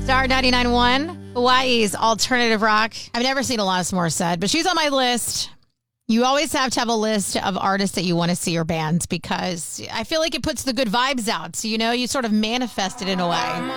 Star 99.1, Hawaii's alternative rock. I've never seen Alanis Morissette, but she's on my list. You always have to have a list of artists that you want to see or bands because I feel like it puts the good vibes out. So, you sort of manifest it in a way.